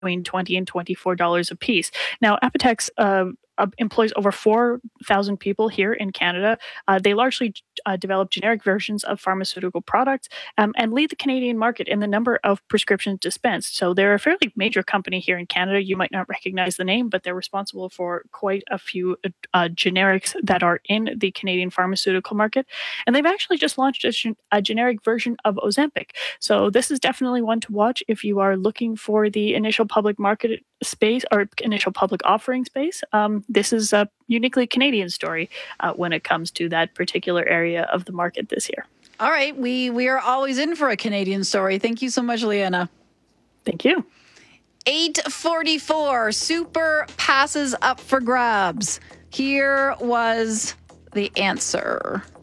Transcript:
between $20 and $24 a piece. Now, Apotex employs over 4,000 people here in Canada. They largely develop generic versions of pharmaceutical products and lead the Canadian market in the number of prescriptions dispensed. So they're a fairly major company here in Canada. You might not recognize the name, but they're responsible for quite a few generics that are in the Canadian pharmaceutical market. And they've actually just launched a generic version of Ozempic. So this is definitely one to watch if you are looking for the initial public market space or initial public offering space. This is a uniquely Canadian story when it comes to that particular area of the market this year. All right. We are always in for a Canadian story. Thank you so much, Leanna. Thank you. 8:44, super passes up for grabs. Here was the answer.